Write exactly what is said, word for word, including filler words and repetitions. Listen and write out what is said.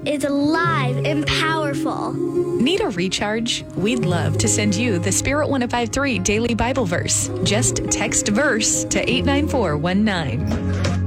is alive and powerful. Need a recharge? We'd love to send you the Spirit one oh five three Daily Bible Verse. Just text verse to eight nine four one nine.